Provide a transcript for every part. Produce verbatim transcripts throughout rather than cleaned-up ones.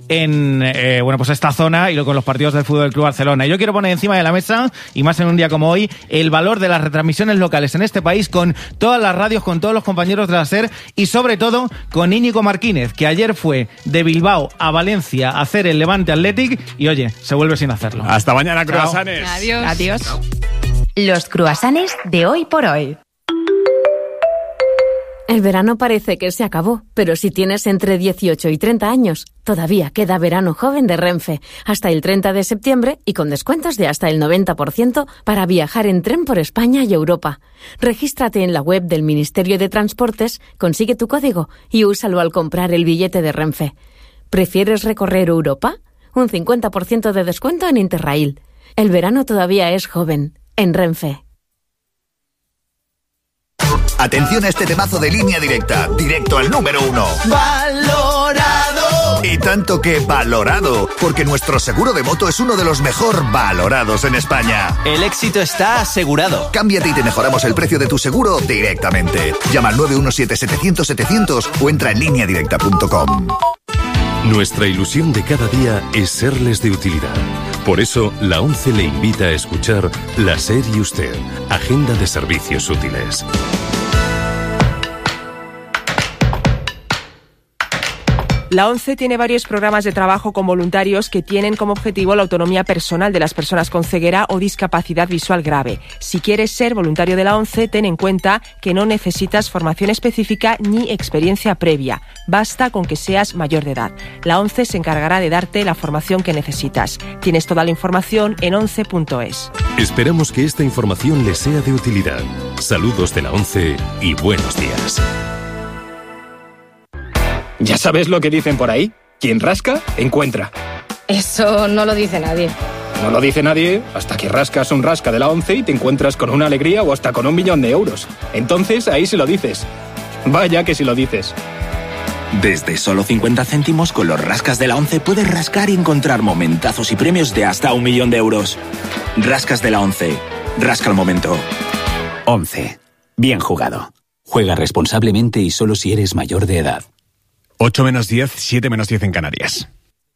en eh, bueno pues esta zona y con los partidos del Fútbol Club Barcelona. Yo quiero poner encima de la mesa, y más en un día como hoy, el valor de las retransmisiones locales en este país, con todas las radios, con todos los compañeros de la SER y sobre todo con Íñigo Martínez, que ayer fue de Bilbao a Valencia a hacer el Levante Athletic y oye, se vuelve sin hacerlo. Hasta mañana, cruasanes. Adiós. Adiós. Chao. Los cruasanes de hoy por hoy. El verano parece que se acabó, pero si tienes entre dieciocho y treinta años, todavía queda verano joven de Renfe, hasta el treinta de septiembre y con descuentos de hasta el noventa por ciento para viajar en tren por España y Europa. Regístrate en la web del Ministerio de Transportes, consigue tu código y úsalo al comprar el billete de Renfe. ¿Prefieres recorrer Europa? Un cincuenta por ciento de descuento en Interrail. El verano todavía es joven, en Renfe. Atención a este temazo de Línea Directa, directo al número uno. ¡Valorado! Y tanto que valorado, porque nuestro seguro de moto es uno de los mejor valorados en España. El éxito está asegurado. Cámbiate y te mejoramos el precio de tu seguro directamente. Llama al nueve uno siete setecientos setecientos o entra en línea directa punto com. Nuestra ilusión de cada día es serles de utilidad. Por eso, la ONCE le invita a escuchar La SER y Usted, Agenda de Servicios Útiles. La ONCE tiene varios programas de trabajo con voluntarios que tienen como objetivo la autonomía personal de las personas con ceguera o discapacidad visual grave. Si quieres ser voluntario de la ONCE, ten en cuenta que no necesitas formación específica ni experiencia previa. Basta con que seas mayor de edad. La ONCE se encargará de darte la formación que necesitas. Tienes toda la información en once punto es. Esperamos que esta información les sea de utilidad. Saludos de la ONCE y buenos días. ¿Ya sabes lo que dicen por ahí? Quien rasca, encuentra. Eso no lo dice nadie. No lo dice nadie hasta que rascas un rasca de la ONCE y te encuentras con una alegría o hasta con un millón de euros. Entonces ahí sí lo dices. Vaya que sí lo dices. Desde solo cincuenta céntimos con los rascas de la ONCE puedes rascar y encontrar momentazos y premios de hasta un millón de euros. Rascas de la ONCE. Rasca el momento. ONCE. Bien jugado. Juega responsablemente y solo si eres mayor de edad. ocho menos diez, siete menos diez en Canarias.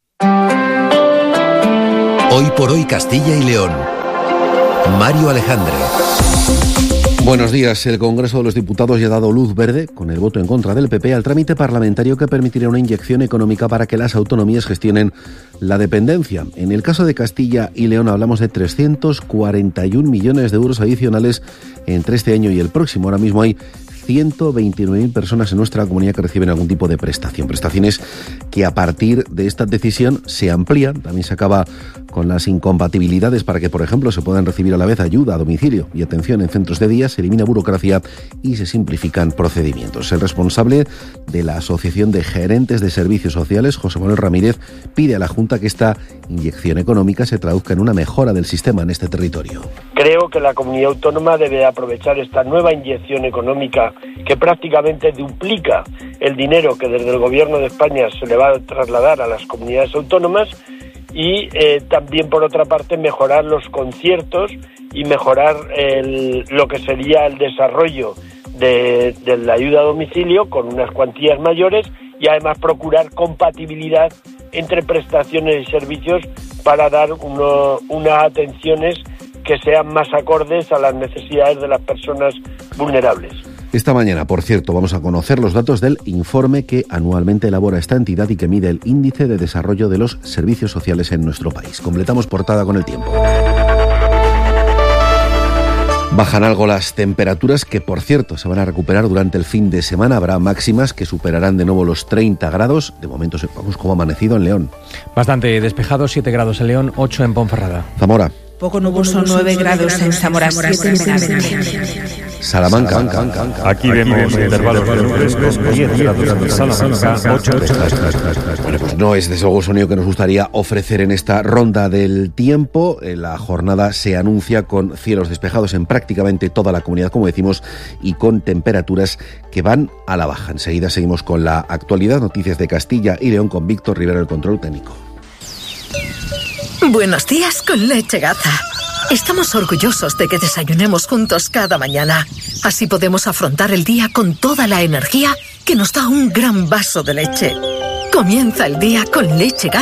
Hoy por hoy Castilla y León. Mario Alejandre. Buenos días. El Congreso de los Diputados ya ha dado luz verde, con el voto en contra del P P, al trámite parlamentario que permitirá una inyección económica para que las autonomías gestionen la dependencia. En el caso de Castilla y León hablamos de trescientos cuarenta y un millones de euros adicionales entre este año y el próximo. Ahora mismo hay ciento veintinueve mil personas en nuestra comunidad que reciben algún tipo de prestación. Prestaciones que a partir de esta decisión se amplían. También se acaba con las incompatibilidades para que, por ejemplo, se puedan recibir a la vez ayuda a domicilio y atención en centros de día. Se elimina burocracia y se simplifican procedimientos. El responsable de la Asociación de Gerentes de Servicios Sociales, José Manuel Ramírez, pide a la Junta que esta inyección económica se traduzca en una mejora del sistema en este territorio. Creo que la comunidad autónoma debe aprovechar esta nueva inyección económica que prácticamente duplica el dinero que desde el Gobierno de España se le va a trasladar a las comunidades autónomas y eh, también, por otra parte, mejorar los conciertos y mejorar el, lo que sería el desarrollo de, de la ayuda a domicilio con unas cuantías mayores y además procurar compatibilidad entre prestaciones y servicios para dar uno, unas atenciones que sean más acordes a las necesidades de las personas vulnerables. Esta mañana, por cierto, vamos a conocer los datos del informe que anualmente elabora esta entidad y que mide el índice de desarrollo de los servicios sociales en nuestro país. Completamos portada con el tiempo. Bajan algo las temperaturas que, por cierto, se van a recuperar durante el fin de semana. Habrá máximas que superarán de nuevo los treinta grados. De momento sepamos cómo ha amanecido en León. Bastante despejado, siete grados en León, ocho en Ponferrada. Zamora. Poco nuboso, nueve grados en Zamora, siete en Salamanca. Salamanca. Aquí vemos intervalos de nubes con diez grados en Salamanca, ocho en. Bueno, pues no es desde luego el sonido que nos gustaría ofrecer en esta ronda del tiempo. La jornada se anuncia con cielos despejados en prácticamente toda la comunidad, como decimos, y con temperaturas que van a la baja. Enseguida seguimos con la actualidad, noticias de Castilla y León con Víctor Rivera, el control técnico. Buenos días con Leche Gaza. Estamos orgullosos de que desayunemos juntos cada mañana. Así podemos afrontar el día con toda la energía que nos da un gran vaso de leche. Comienza el día con Leche Gaza.